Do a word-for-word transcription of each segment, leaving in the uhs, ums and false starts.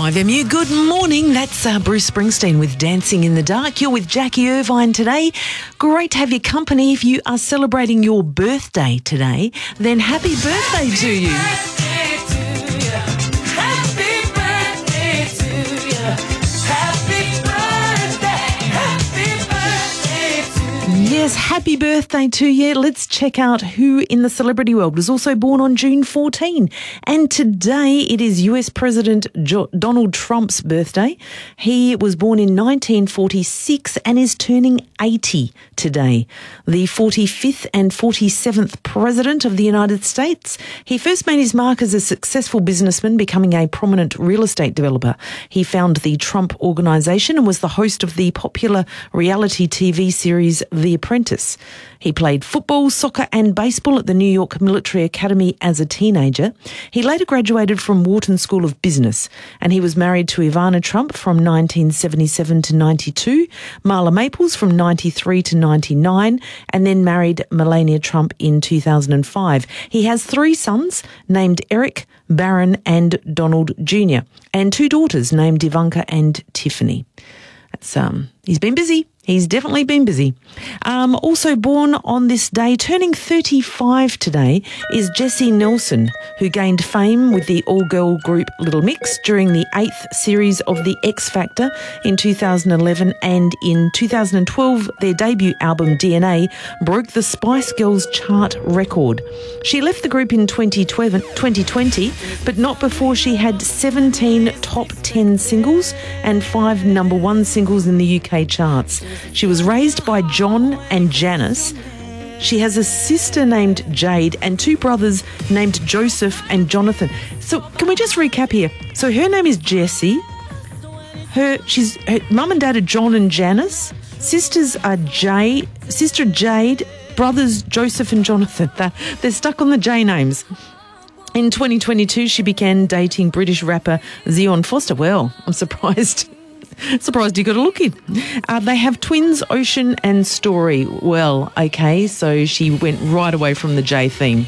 five M U, good morning. That's uh, Bruce Springsteen with Dancing in the Dark. You're with Jackie Irvine today. Great to have your company. If you are celebrating your birthday today, then happy birthday to you. Yes, happy birthday to you. Let's check out who in the celebrity world was also born on June fourteenth. And today it is U S President jo- Donald Trump's birthday. He was born in nineteen forty-six and is turning eighty today. The forty-fifth and forty-seventh President of the United States. He first made his mark as a successful businessman, becoming a prominent real estate developer. He founded the Trump Organization and was the host of the popular reality T V series The Apprentice. He played football, soccer and baseball at the New York Military Academy as a teenager. He later graduated from Wharton School of Business and he was married to Ivana Trump from nineteen seventy-seven to ninety-two, Marla Maples from ninety-three to ninety-nine, and then married Melania Trump in two thousand five. He has three sons named Eric, Barron and Donald Junior and two daughters named Ivanka and Tiffany. That's, um, he's been busy. He's definitely been busy. Um, also born on this day, turning thirty-five today, is Jessie Nelson, who gained fame with the all-girl group Little Mix during the eighth series of The X Factor in two thousand eleven, and in two thousand twelve, their debut album D N A broke the Spice Girls chart record. She left the group in twenty twenty, but not before she had seventeen top ten singles and five number one singles in the U K charts. She was raised by John and Janice. She has a sister named Jade and two brothers named Joseph and Jonathan. So can we just recap here? So her name is Jessie. Her she's her mum and dad are John and Janice. Sisters are Jade, sister Jade, brothers Joseph and Jonathan. They're, they're stuck on the J names. In twenty twenty-two, she began dating British rapper Zion Foster. Well, I'm surprised. Surprised you got a look in. Uh, they have twins, Ocean and Story. Well, okay, so she went right away from the J theme.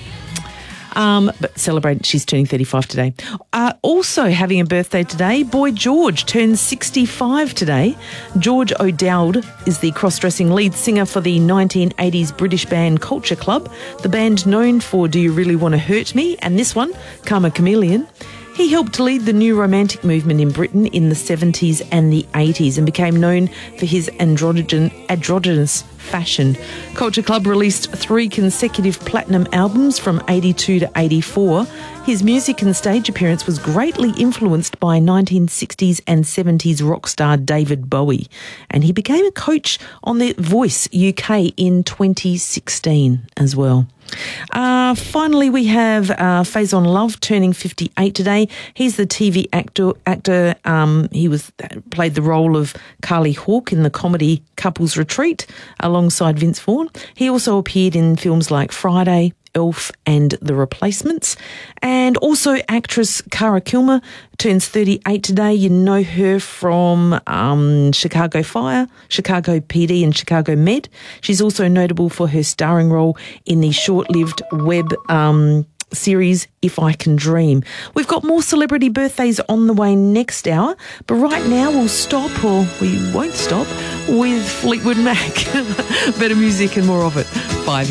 Um, but celebrate, she's turning thirty-five today. Uh, also having a birthday today, Boy George turns sixty-five today. George O'Dowd is the cross-dressing lead singer for the nineteen eighties British band Culture Club, the band known for Do You Really Want to Hurt Me? And this one, Karma Chameleon. He helped lead the new romantic movement in Britain in the seventies and the eighties and became known for his androgen, androgynous fashion. Culture Club released three consecutive platinum albums from eighty-two to eighty-four. His music and stage appearance was greatly influenced by nineteen sixties and seventies rock star David Bowie, and he became a coach on The Voice U K in twenty sixteen as well. Uh, finally, we have uh, Faison Love turning fifty-eight today. He's the T V actor. Actor. Um, he was played the role of Carly Hawk in the comedy Couples Retreat alongside Vince Vaughn. He also appeared in films like Friday, Elf and The Replacements. And also actress Cara Kilmer turns thirty-eight today. You know her from um, Chicago Fire, Chicago P D and Chicago Med. She's also notable for her starring role in the short-lived web um, series If I Can Dream. We've got more celebrity birthdays on the way next hour, but right now we'll stop, or we won't stop, with Fleetwood Mac. Better music and more of it. Five